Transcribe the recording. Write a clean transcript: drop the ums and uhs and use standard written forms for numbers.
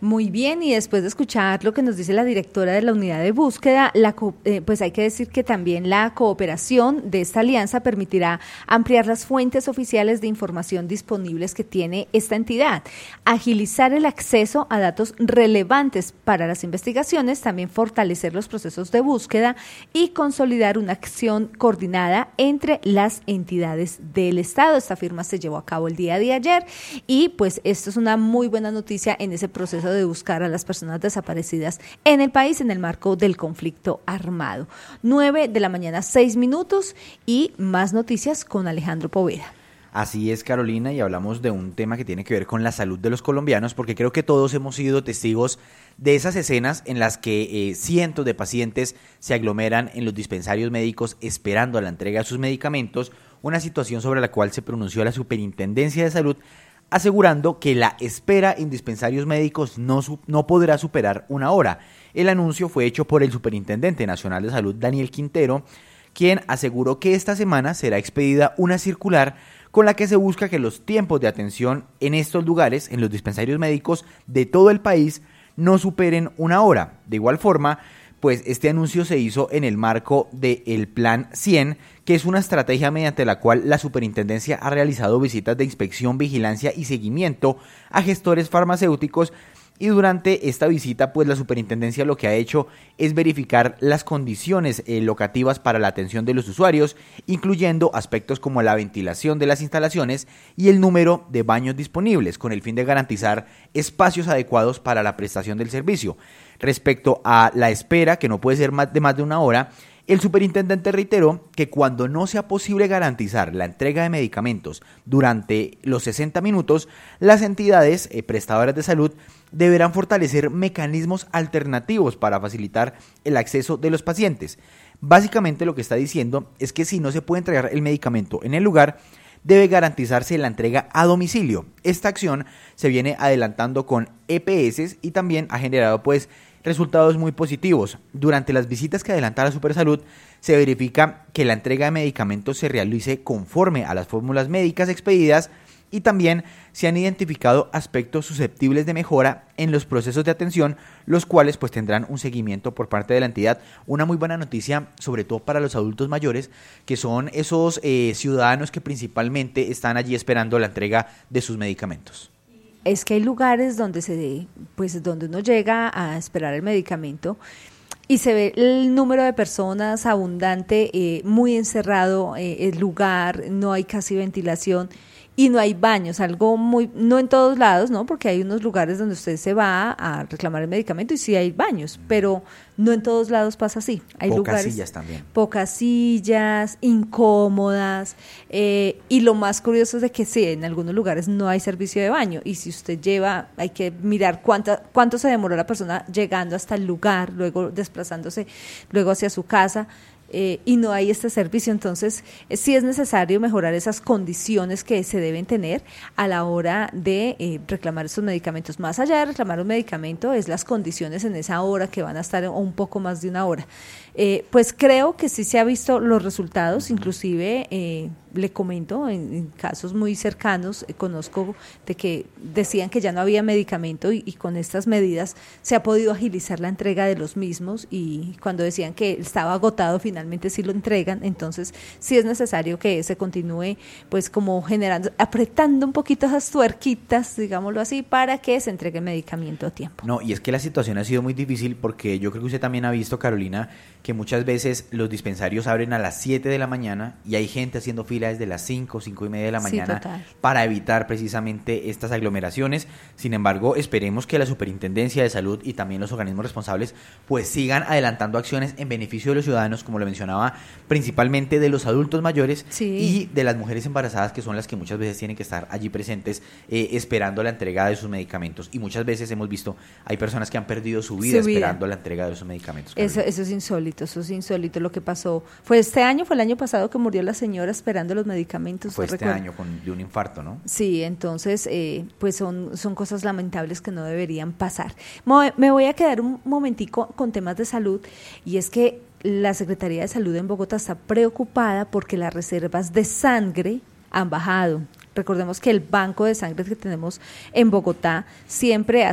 Muy bien, y después de escuchar lo que nos dice la directora de la unidad de búsqueda, pues hay que decir que también la cooperación de esta alianza permitirá ampliar las fuentes oficiales de información disponibles que tiene esta entidad, agilizar el acceso a datos relevantes para las investigaciones, también fortalecer los procesos de búsqueda y consolidar una acción coordinada entre las entidades del Estado. Esta firma se llevó a cabo el día de ayer y pues esto es una muy buena noticia en ese proceso de buscar a las personas desaparecidas en el país en el marco del conflicto armado. 9:06 a.m. y más noticias con Alejandro Poveda. Así es, Carolina, y hablamos de un tema que tiene que ver con la salud de los colombianos, porque creo que todos hemos sido testigos de esas escenas en las que cientos de pacientes se aglomeran en los dispensarios médicos esperando la entrega de sus medicamentos, una situación sobre la cual se pronunció la Superintendencia de Salud, asegurando que la espera en dispensarios médicos no podrá superar una hora. El anuncio fue hecho por el Superintendente Nacional de Salud, Daniel Quintero, quien aseguró que esta semana será expedida una circular con la que se busca que los tiempos de atención en estos lugares, en los dispensarios médicos de todo el país, no superen una hora. De igual forma, pues este anuncio se hizo en el marco del Plan 100, que es una estrategia mediante la cual la superintendencia ha realizado visitas de inspección, vigilancia y seguimiento a gestores farmacéuticos. Y durante esta visita, pues la superintendencia lo que ha hecho es verificar las condiciones locativas para la atención de los usuarios, incluyendo aspectos como la ventilación de las instalaciones y el número de baños disponibles, con el fin de garantizar espacios adecuados para la prestación del servicio. Respecto a la espera, que no puede ser más de una hora, el superintendente reiteró que cuando no sea posible garantizar la entrega de medicamentos durante los 60 minutos, las entidades prestadoras de salud deberán fortalecer mecanismos alternativos para facilitar el acceso de los pacientes. Básicamente lo que está diciendo es que si no se puede entregar el medicamento en el lugar, debe garantizarse la entrega a domicilio. Esta acción se viene adelantando con EPS y también ha generado resultados muy positivos. Durante las visitas que adelanta la Supersalud, se verifica que la entrega de medicamentos se realice conforme a las fórmulas médicas expedidas y también se han identificado aspectos susceptibles de mejora en los procesos de atención, los cuales pues tendrán un seguimiento por parte de la entidad. Una muy buena noticia, sobre todo para los adultos mayores, que son esos ciudadanos que principalmente están allí esperando la entrega de sus medicamentos. Es que hay lugares donde donde uno llega a esperar el medicamento y se ve el número de personas abundante, muy encerrado el lugar, no hay casi ventilación y no hay baños, no en todos lados, ¿no? Porque hay unos lugares donde usted se va a reclamar el medicamento y sí hay baños, pero no en todos lados pasa así. Hay pocas sillas también. Pocas sillas, incómodas, y lo más curioso es de que sí, en algunos lugares no hay servicio de baño y si usted hay que mirar cuánto se demoró la persona llegando hasta el lugar, luego desplazándose luego hacia su casa. Y no hay este servicio, entonces sí es necesario mejorar esas condiciones que se deben tener a la hora de reclamar estos medicamentos. Más allá de reclamar un medicamento, es las condiciones en esa hora que van a estar un poco más de una hora. Pues creo que sí se ha visto los resultados, inclusive le comento, en casos muy cercanos, conozco de que decían que ya no había medicamento y con estas medidas se ha podido agilizar la entrega de los mismos y cuando decían que estaba agotado, finalmente sí lo entregan, entonces sí es necesario que se continúe pues como apretando un poquito esas tuerquitas, digámoslo así, para que se entregue el medicamento a tiempo. No, y es que la situación ha sido muy difícil porque yo creo que usted también ha visto, Carolina, que muchas veces los dispensarios abren a las 7 de la mañana y hay gente haciendo fila desde las 5:30 de la mañana para evitar precisamente estas aglomeraciones. Sin embargo, esperemos que la Superintendencia de Salud y también los organismos responsables pues sigan adelantando acciones en beneficio de los ciudadanos, como lo mencionaba, principalmente de los adultos mayores y de las mujeres embarazadas, que son las que muchas veces tienen que estar allí presentes esperando la entrega de sus medicamentos. Y muchas veces hemos visto, hay personas que han perdido su vida esperando la entrega de sus medicamentos. Eso es insólito lo que pasó. ¿Fue el año pasado que murió la señora esperando los medicamentos? Fue este año de un infarto, ¿no? Sí, entonces pues son cosas lamentables que no deberían pasar. Me voy a quedar un momentico con temas de salud y es que la Secretaría de Salud en Bogotá está preocupada porque las reservas de sangre han bajado. Recordemos que el banco de sangre que tenemos en Bogotá siempre